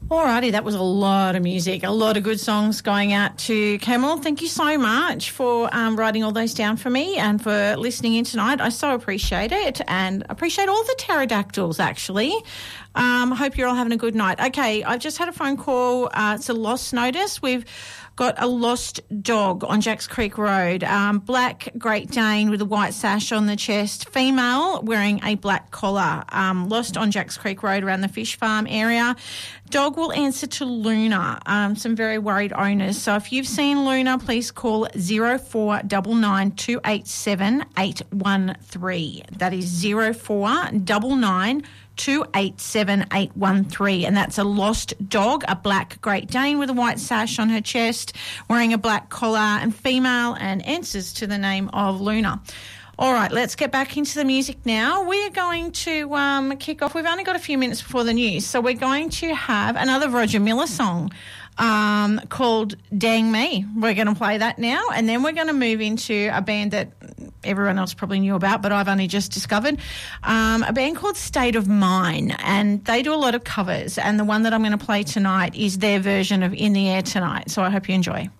Alrighty, that was a lot of music, a lot of good songs going out to Camel. Thank you so much for writing all those down for me and for listening in tonight. I so appreciate it and appreciate all the pterodactyls, actually. Hope you're all having a good night. Okay, I've just had a phone call. It's a lost notice. We've got a lost dog on Jacks Creek Road, black Great Dane with a white sash on the chest, female wearing a black collar, lost on Jacks Creek Road around the fish farm area. Dog will answer to Luna, some very worried owners. So if you've seen Luna, please call 0499 287 813. That is 0499 287 813, and that's a lost dog, a black Great Dane with a white sash on her chest, wearing a black collar, and female, and answers to the name of Luna. All right, let's get back into the music now. We're going to kick off. We've only got a few minutes before the news, so we're going to have another Roger Miller song called Dang Me. We're going to play that now, and then we're going to move into a band that everyone else probably knew about, but I've only just discovered, a band called State of Mind, and they do a lot of covers, and the one that I'm going to play tonight is their version of In the Air Tonight, so I hope you enjoy.